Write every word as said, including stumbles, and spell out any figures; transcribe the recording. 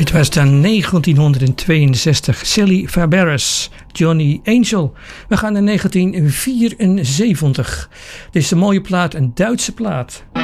Dit was dan negentienhonderdtweeënzestig. Sally Fabares, Johnny Angel. We gaan naar negentien vierenzeventig. Dit is een mooie plaat, een Duitse plaat.